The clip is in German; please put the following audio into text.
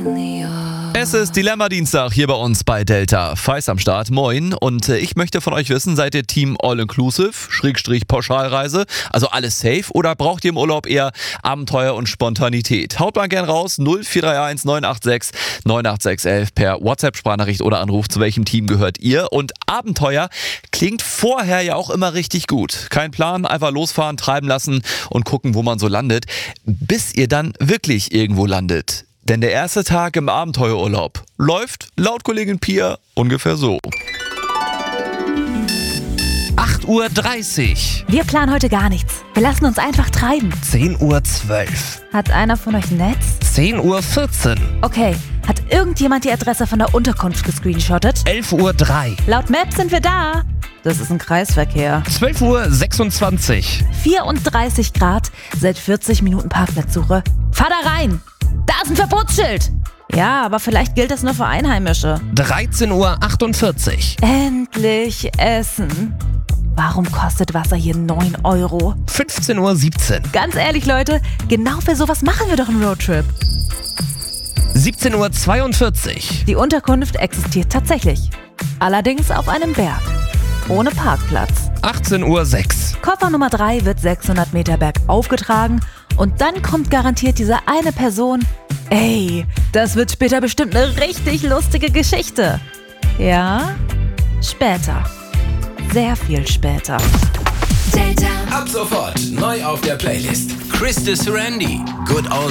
Es ist Dilemma-Dienstag hier bei uns bei Delta. Feist am Start, moin. Und ich möchte von euch wissen, seid ihr Team All-Inclusive, / Pauschalreise, also alles safe, oder braucht ihr im Urlaub eher Abenteuer und Spontanität? Haut mal gern raus, 0431 986 98611 per WhatsApp-Sprachnachricht oder Anruf, zu welchem Team gehört ihr? Und Abenteuer klingt vorher ja auch immer richtig gut. Kein Plan, einfach losfahren, treiben lassen und gucken, wo man so landet, bis ihr dann wirklich irgendwo landet. Denn der erste Tag im Abenteuerurlaub läuft, laut Kollegin Pia, ungefähr so. 8:30 Uhr. Wir planen heute gar nichts. Wir lassen uns einfach treiben. 10:12 Uhr. Hat einer von euch ein Netz? 10:14 Uhr. Okay. Hat irgendjemand die Adresse von der Unterkunft gescreenshottet? 11:03 Uhr. Laut Maps sind wir da. Das ist ein Kreisverkehr. 12:26 Uhr. 34 Grad, seit 40 Minuten Parkplatzsuche. Fahr da rein! Da ist ein Verbotsschild! Ja, aber vielleicht gilt das nur für Einheimische. 13:48 Uhr. Endlich essen. Warum kostet Wasser hier 9 Euro? 15:17 Uhr. Ganz ehrlich, Leute, genau für sowas machen wir doch einen Roadtrip. 17:42 Uhr. Die Unterkunft existiert tatsächlich. Allerdings auf einem Berg. Ohne Parkplatz. 18:06 Uhr. Koffer Nummer 3 wird 600 Meter bergauf getragen und dann kommt garantiert diese eine Person. Ey, das wird später bestimmt eine richtig lustige Geschichte. Ja, später. Sehr viel später. Ab sofort neu auf der Playlist. Chris de Serendy, Good Old